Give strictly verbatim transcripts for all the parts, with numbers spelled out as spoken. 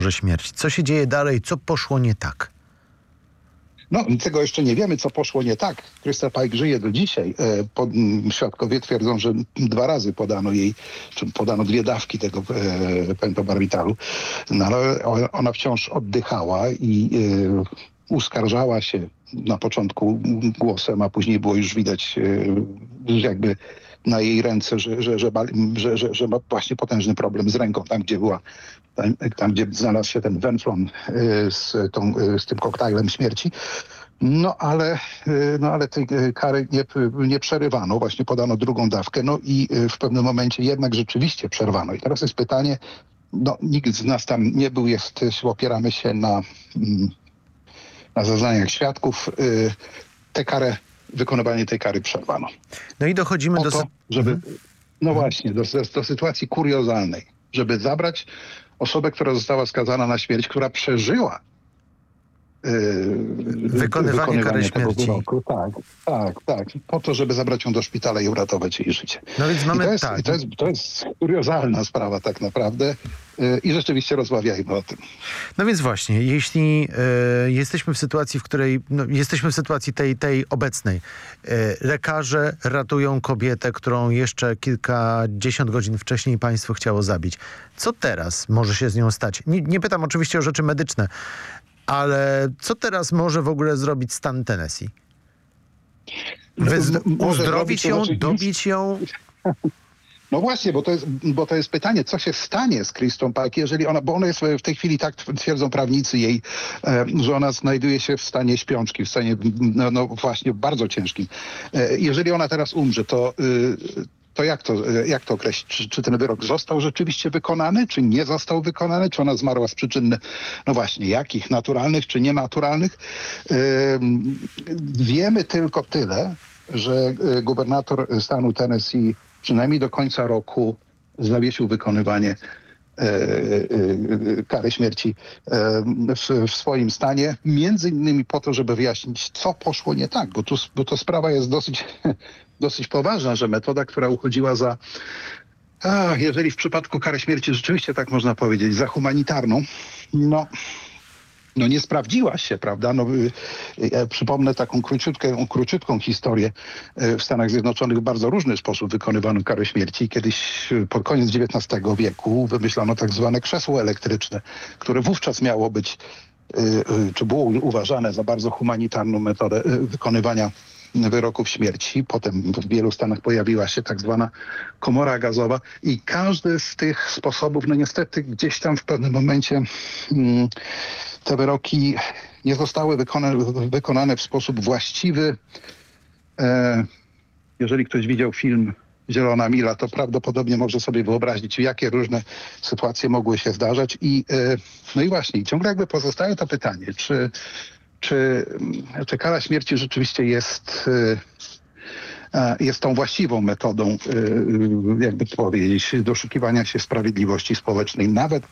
śmierci. Co się dzieje dalej? Co poszło nie tak? No, tego jeszcze nie wiemy, co poszło nie tak. Krista Pike żyje do dzisiaj. E, pod, świadkowie twierdzą, że dwa razy podano jej, czy podano dwie dawki tego e, pentobarbitalu. No, ale ona wciąż oddychała i e, uskarżała się na początku głosem, a później było już widać e, jakby na jej ręce, że, że, że, że, że, że ma właśnie potężny problem z ręką, tam gdzie była, tam, tam gdzie znalazł się ten Venflon z, tą, z tym koktajlem śmierci. No ale, no ale tej kary nie, nie przerywano, właśnie podano drugą dawkę, no i w pewnym momencie jednak rzeczywiście przerwano. I teraz jest pytanie, no nikt z nas tam nie był, jest, opieramy się na, na zeznaniach świadków, tę karę, wykonywanie tej kary przerwano. No i dochodzimy po do... to, żeby, mhm. no właśnie, do, do sytuacji kuriozalnej, żeby zabrać osobę, która została skazana na śmierć, która przeżyła yy, wykonywanie, wykonywanie kary tego śmierci. wyroku. Tak, tak, tak. Po to, żeby zabrać ją do szpitala i uratować jej życie. No więc mamy I to jest, tak. i to jest, to jest kuriozalna sprawa tak naprawdę. Yy, I rzeczywiście rozmawiajmy o tym. No więc właśnie, jeśli y, jesteśmy w sytuacji, w której, no, jesteśmy w sytuacji tej, tej obecnej, y, lekarze ratują kobietę, którą jeszcze kilkadziesiąt godzin wcześniej państwo chciało zabić. Co teraz może się z nią stać? Nie, nie pytam oczywiście o rzeczy medyczne, ale co teraz może w ogóle zrobić stan Tennessee? Wyz- No, może uzdrowić ją, zrobić to znaczy dobić ją? No właśnie, bo to jest, bo to jest pytanie, co się stanie z Kristą Pike, jeżeli ona, bo ona jest w tej chwili, tak twierdzą prawnicy jej, e, że ona znajduje się w stanie śpiączki, w stanie, no, no właśnie bardzo ciężkim. E, jeżeli ona teraz umrze, to, y, to jak to, jak to określić? Czy, czy ten wyrok został rzeczywiście wykonany, czy nie został wykonany? Czy ona zmarła z przyczyn, no właśnie, jakich? Naturalnych, czy nienaturalnych? E, wiemy tylko tyle, że gubernator stanu Tennessee przynajmniej do końca roku zawiesił wykonywanie e, e, kary śmierci e, w, w swoim stanie, między innymi po to, żeby wyjaśnić, co poszło nie tak, bo, tu, bo to sprawa jest dosyć, dosyć poważna, że metoda, która uchodziła za, a, jeżeli w przypadku kary śmierci rzeczywiście tak można powiedzieć, za humanitarną, no... No nie sprawdziła się, prawda? No, ja przypomnę taką króciutką, króciutką historię. W Stanach Zjednoczonych w bardzo różny sposób wykonywano karę śmierci. Kiedyś pod koniec dziewiętnastego wieku wymyślono tak zwane krzesło elektryczne, które wówczas miało być, czy było uważane za bardzo humanitarną metodę wykonywania wyroków śmierci. Potem w wielu stanach pojawiła się tak zwana komora gazowa i każdy z tych sposobów, no niestety gdzieś tam w pewnym momencie hmm, te wyroki nie zostały wykonane, wykonane w sposób właściwy. E, jeżeli ktoś widział film Zielona Mila, to prawdopodobnie może sobie wyobrazić, jakie różne sytuacje mogły się zdarzać. I, e, no i właśnie, ciągle jakby pozostaje to pytanie, czy, czy, czy kara śmierci rzeczywiście jest, e, jest tą właściwą metodą, e, jakby to powiedzieć, doszukiwania się sprawiedliwości społecznej, nawet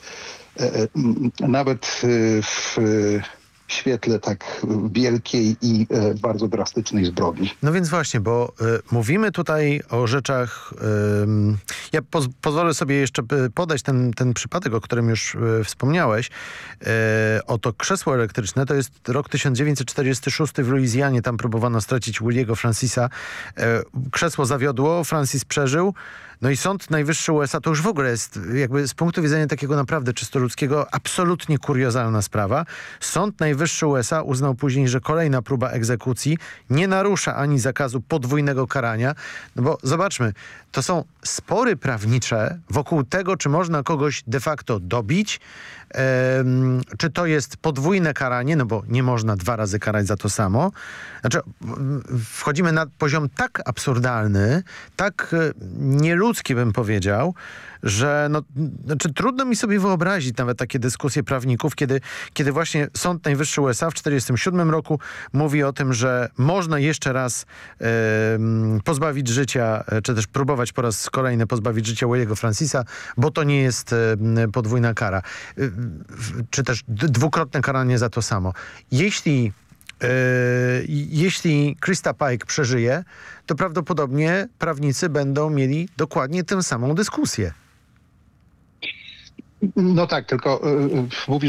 Nawet w świetle tak wielkiej i bardzo drastycznej zbrodni. No więc właśnie, bo y, mówimy tutaj o rzeczach... Y, ja poz, pozwolę sobie jeszcze podać ten, ten przypadek, o którym już y, wspomniałeś. Y, oto krzesło elektryczne, to jest rok tysiąc dziewięćset czterdziesty szósty w Luizjanie. Tam próbowano stracić Williego Francisa. Y, krzesło zawiodło, Francis przeżył. No i Sąd Najwyższy U S A to już w ogóle jest jakby z punktu widzenia takiego naprawdę czysto ludzkiego absolutnie kuriozalna sprawa. Sąd Najwyższy U S A uznał później, że kolejna próba egzekucji nie narusza ani zakazu podwójnego karania. No bo zobaczmy, to są spory prawnicze wokół tego, czy można kogoś de facto dobić, um, czy to jest podwójne karanie, no bo nie można dwa razy karać za to samo. Znaczy, wchodzimy na poziom tak absurdalny, tak nieludzki bym powiedział, że no, znaczy, trudno mi sobie wyobrazić nawet takie dyskusje prawników, kiedy, kiedy właśnie Sąd Najwyższy U S A w tysiąc dziewięćset czterdziestym siódmym roku mówi o tym, że można jeszcze raz e, pozbawić życia, czy też próbować po raz kolejny pozbawić życia Williego Francisa, bo to nie jest e, podwójna kara. E, czy też dwukrotne karanie za to samo. Jeśli Yy, jeśli Krista Pike przeżyje, to prawdopodobnie prawnicy będą mieli dokładnie tę samą dyskusję. No tak, tylko y, y, mówi